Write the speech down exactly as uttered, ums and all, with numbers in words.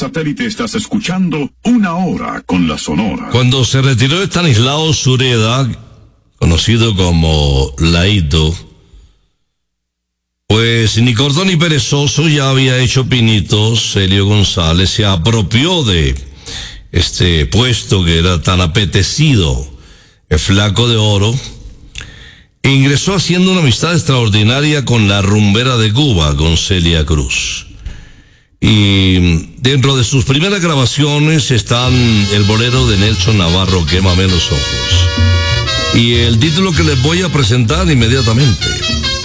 satélite estás escuchando Una Hora con la Sonora. Cuando se retiró Estanislao Sureda, conocido como Laito, pues ni corto ni perezoso ya había hecho pinitos. Helio González se apropió de este puesto que era tan apetecido, el Flaco de Oro. Ingresó haciendo una amistad extraordinaria con la rumbera de Cuba, con Celia Cruz. Y dentro de sus primeras grabaciones están el bolero de Nelson Navarro, Quémame los ojos, y el título que les voy a presentar inmediatamente,